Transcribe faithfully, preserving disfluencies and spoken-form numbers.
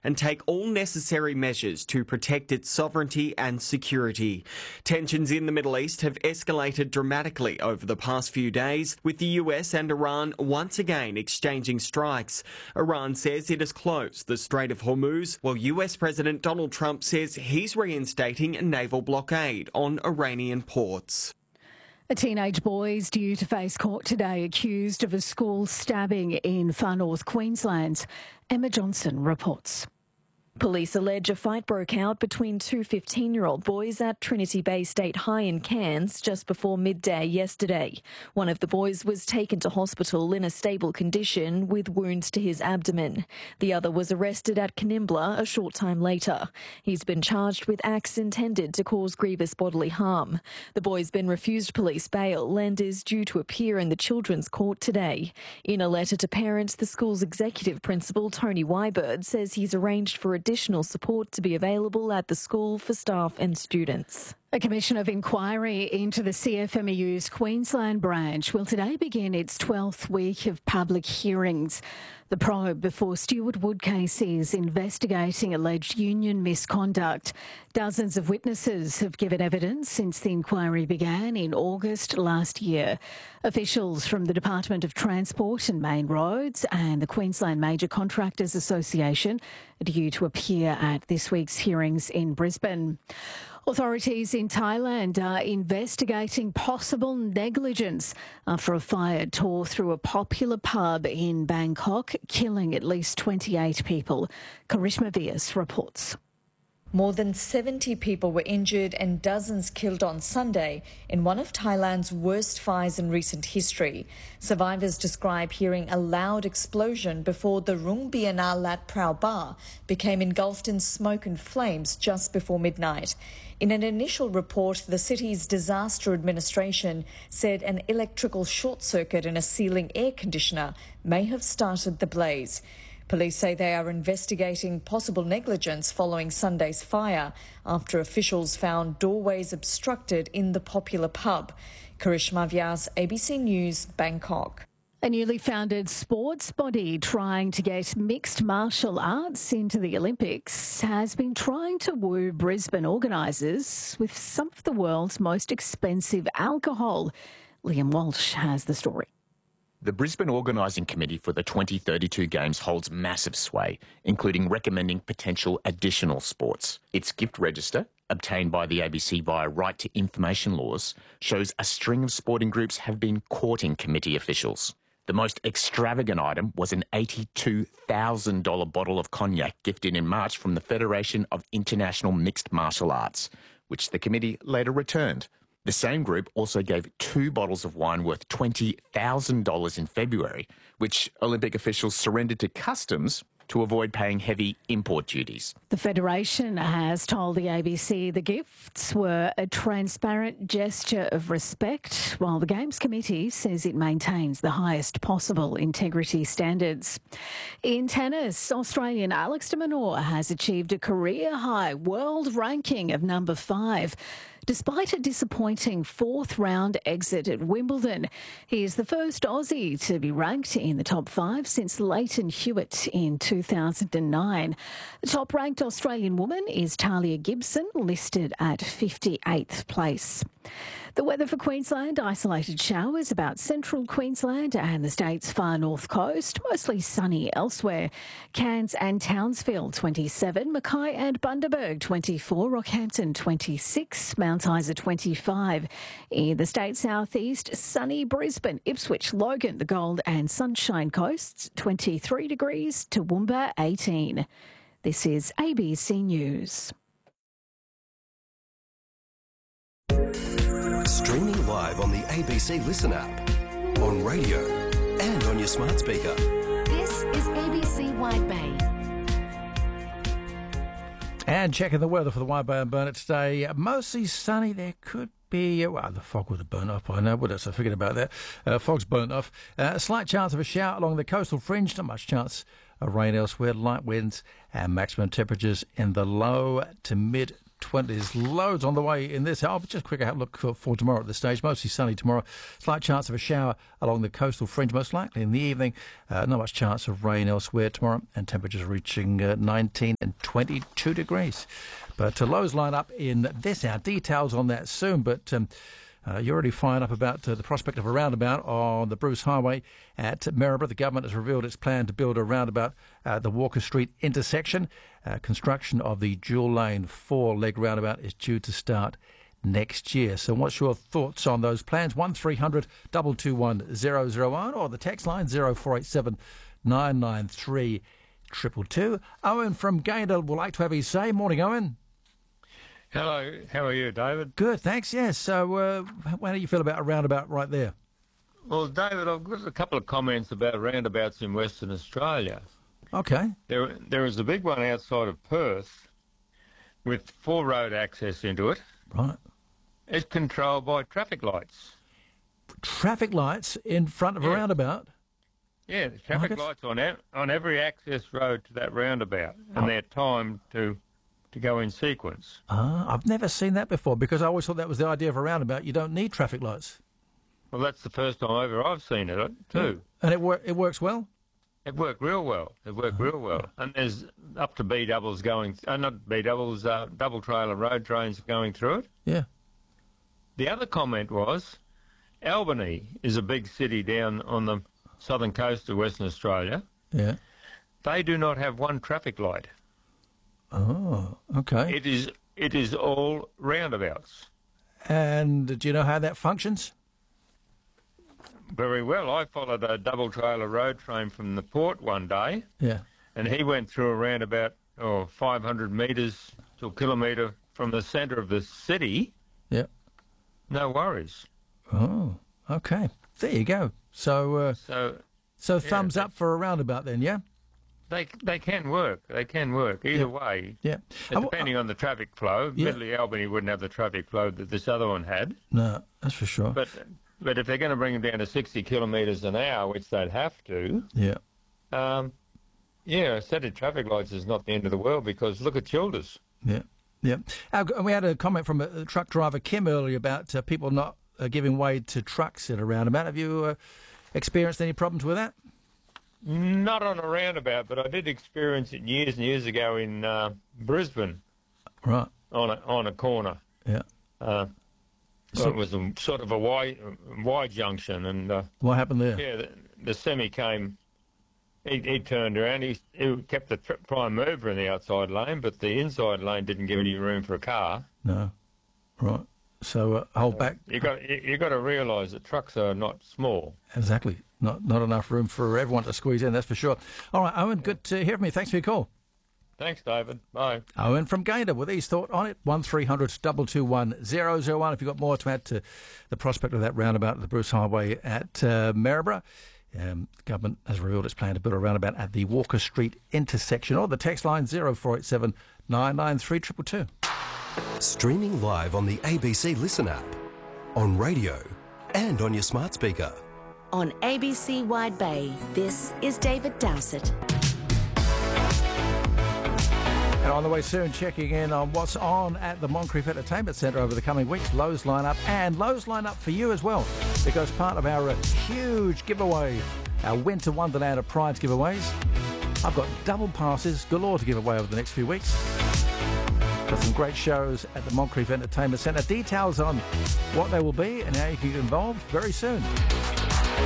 and take all necessary measures to protect its sovereignty and security. Tensions in the Middle East have escalated dramatically over the past few days, with the U S and Iran once again exchanging strikes. Iran says it has closed the Strait of Hormuz, while U S President Donald Trump says he's reinstating a naval blockade on Iranian ports. A teenage boy is due to face court today accused of a school stabbing in Far North Queensland. Emma Johnson reports. Police allege a fight broke out between two fifteen-year-old boys at Trinity Bay State High in Cairns just before midday yesterday. One of the boys was taken to hospital in a stable condition with wounds to his abdomen. The other was arrested at Canimbla a short time later. He's been charged with acts intended to cause grievous bodily harm. The boy's been refused police bail and is due to appear in the Children's Court today. In a letter to parents, the school's executive principal, Tony Wybird, says he's arranged for additional support to be available at the school for staff and students. A commission of inquiry into the C F M E U's Queensland branch will today begin its twelfth week of public hearings. The probe before Stuart Wood case is investigating alleged union misconduct. Dozens of witnesses have given evidence since the inquiry began in August last year. Officials from the Department of Transport and Main Roads and the Queensland Major Contractors Association are due to appear at this week's hearings in Brisbane. Authorities in Thailand are investigating possible negligence after a fire tore through a popular pub in Bangkok, killing at least twenty-eight people. Karishma Vyas reports. More than seventy people were injured and dozens killed on Sunday in one of Thailand's worst fires in recent history. Survivors describe hearing a loud explosion before the Rung Biana Lat Prao bar became engulfed in smoke and flames just before midnight. In an initial report, the city's disaster administration said an electrical short circuit in a ceiling air conditioner may have started the blaze. Police say they are investigating possible negligence following Sunday's fire after officials found doorways obstructed in the popular pub. Karishma Vyas, A B C News, Bangkok. A newly founded sports body trying to get mixed martial arts into the Olympics has been trying to woo Brisbane organisers with some of the world's most expensive alcohol. Liam Walsh has the story. The Brisbane Organising Committee for the twenty thirty-two Games holds massive sway, including recommending potential additional sports. Its gift register, obtained by the A B C via right to information laws, shows a string of sporting groups have been courting committee officials. The most extravagant item was an eighty-two thousand dollars bottle of cognac gifted in March from the Federation of International Mixed Martial Arts, which the committee later returned. The same group also gave two bottles of wine worth twenty thousand dollars in February, which Olympic officials surrendered to customs to avoid paying heavy import duties. The Federation has told the A B C the gifts were a transparent gesture of respect, while the Games Committee says it maintains the highest possible integrity standards. In tennis, Australian Alex de Minaur has achieved a career-high world ranking of number five. Despite a disappointing fourth-round exit at Wimbledon, he is the first Aussie to be ranked in the top five since Leighton Hewitt in two thousand nine. The top-ranked Australian woman is Talia Gibson, listed at fifty-eighth place. The weather for Queensland: isolated showers about central Queensland and the state's far north coast, mostly sunny elsewhere. Cairns and Townsville twenty-seven, Mackay and Bundaberg twenty-four, Rockhampton twenty-six, Mount Isa twenty-five. In the state southeast, sunny Brisbane, Ipswich, Logan, the Gold and Sunshine Coasts twenty-three degrees, Toowoomba eighteen. This is A B C News. Streaming live on the A B C Listen app, on radio and on your smart speaker. This is A B C Wide Bay. And checking the weather for the Wide Bay and Burnett today. Mostly sunny. There could be, well, the fog would have burnt off by now, but that's I figured about that. Uh, fog's burnt off. Uh, a slight chance of a shower along the coastal fringe. Not much chance of rain elsewhere. Light winds and maximum temperatures in the low to mid twenties. Loads on the way in this hour. But just a quick outlook for, for tomorrow at this stage. Mostly sunny tomorrow. Slight chance of a shower along the coastal fringe, most likely in the evening. Uh, not much chance of rain elsewhere tomorrow. And temperatures reaching uh, nineteen and twenty-two degrees. But uh, lows line up in this hour. Details on that soon. But um, uh, you're already fired up about uh, the prospect of a roundabout on the Bruce Highway at Maryborough. The government has revealed its plan to build a roundabout at the Walker Street intersection. Uh, construction of the dual lane four-leg roundabout is due to start next year. So what's your thoughts on those plans? one three hundred two two one zero zero one or the text line zero four eight seven nine nine three two two two. Owen from Gayndah would like to have his say. Morning, Owen. Hello, how are you, David? Good, thanks, yes. So uh, how do you feel about a roundabout right there? Well, David, I've got a couple of comments about roundabouts in Western Australia. Okay. There, there is a big one outside of Perth with four road access into it. Right. It's controlled by traffic lights. Traffic lights in front of Yeah. a roundabout? Yeah, the traffic Right. lights on e- on every access road to that roundabout, and Oh. they're timed to to go in sequence. Ah, I've never seen that before because I always thought that was the idea of a roundabout. You don't need traffic lights. Well, that's the first time ever I've seen it, too. And it wor- it works well? It worked real well. It worked real well. And there's up to B doubles going, uh, not B doubles, uh, double trailer road trains going through it. Yeah. The other comment was Albany is a big city down on the southern coast of Western Australia. Yeah. They do not have one traffic light. Oh, okay. It is it is all roundabouts. And do you know how that functions? Very well. I followed a double trailer road train from the port one day, Yeah. and he went through a roundabout, oh, five hundred metres to a kilometre from the centre of the city. Yeah. No worries. Oh, okay. There you go. So, uh, So so yeah, thumbs they- up for a roundabout then, yeah? they they can work. They can work either Yeah. way. Yeah. And Uh, depending on the traffic flow, Yeah. Medley Albany wouldn't have the traffic flow that this other one had. No, that's for sure. But but if they're going to bring them down to sixty kilometres an hour, which they'd have to, Yeah. um, yeah, a set of traffic lights is not the end of the world because look at Childers. Yeah. Yeah. Uh, we had a comment from a, a truck driver, Kim, earlier about uh, people not uh, giving way to trucks at a roundabout. Have you uh, experienced any problems with that? Not on a roundabout, but I did experience it years and years ago in uh, Brisbane Right. on a on a corner. Yeah. Uh, So- it was a, sort of a Y Y junction, and uh, What happened there? yeah, the, the semi came. He, he turned around. He, he kept the tr- prime mover in the outside lane, but the inside lane didn't give any room for a car. No. Right. So uh, hold back. You got you, you got to realise that trucks are not small. Exactly. Not not enough room for everyone to squeeze in, that's for sure. All right, Owen, good to hear from you. Thanks for your call. Thanks, David. Bye. Owen from Gayndah with his thought on it. one three hundred two two one zero zero one. If you've got more to add to the prospect of that roundabout at the Bruce Highway at uh, Maryborough. Um, the government has revealed its plan to build a roundabout at the Walker Street intersection. Or the text line zero four eight seven nine nine three two two two. Streaming live on the A B C Listen app, on radio and on your smart speaker. On A B C Wide Bay, this is David Dowsett. And on the way soon, checking in on what's on at the Moncrief Entertainment Centre over the coming weeks. Lowe's line up, and Lowe's line up for you as well, because part of our uh, huge giveaway, our Winter Wonderland of Prides giveaways, I've got double passes galore to give away over the next few weeks. Got some great shows at the Moncrief Entertainment Centre. Details on what they will be and how you can get involved very soon.